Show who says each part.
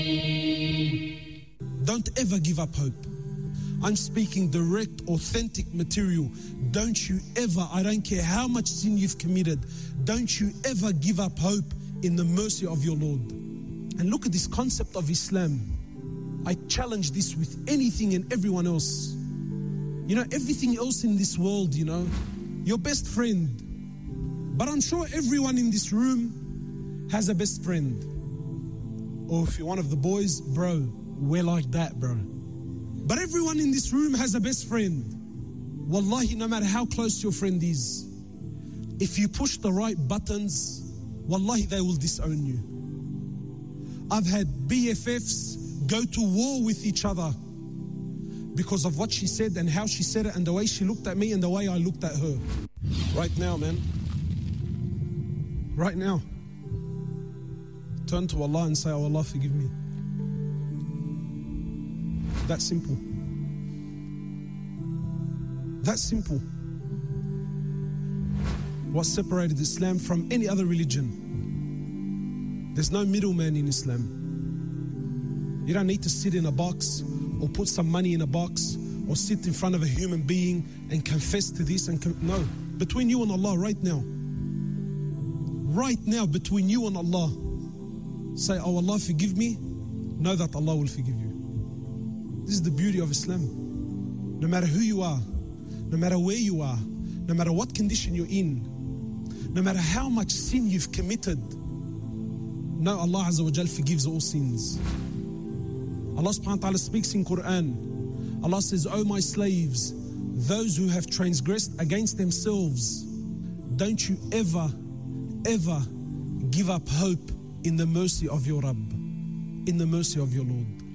Speaker 1: Don't ever give up hope. I'm speaking direct, authentic material. Don't you ever, I don't care how much sin you've committed, don't you ever give up hope in the mercy of your Lord. And look at this concept of Islam. I challenge this with anything and everyone else. You know, everything else in this world, you know, your best friend. But I'm sure everyone in this room has a best friend. Or if you're one of the boys, bro, we're like that, bro. But everyone in this room has a best friend. Wallahi, no matter how close your friend is, if you push the right buttons, wallahi, they will disown you. I've had BFFs go to war with each other because of what she said and how she said it and the way she looked at me and the way I looked at her. Right now, man. Right now. Turn to Allah and say, oh Allah, forgive me. That simple. That simple. What separated Islam from any other religion? There's no middleman in Islam. You don't need to sit in a box or put some money in a box or sit in front of a human being and confess to this and no. Between you and Allah right now. Right now, between you and Allah. Say, oh Allah, forgive me. Know that Allah will forgive you. This is the beauty of Islam. No matter who you are, no matter where you are, no matter what condition you're in, no matter how much sin you've committed, no, Allah Azza wa Jal forgives all sins. Allah subhanahu wa ta'ala speaks in Quran. Allah says, oh my slaves, those who have transgressed against themselves, don't you ever, ever give up hope in the mercy of your Rabb, in the mercy of your Lord.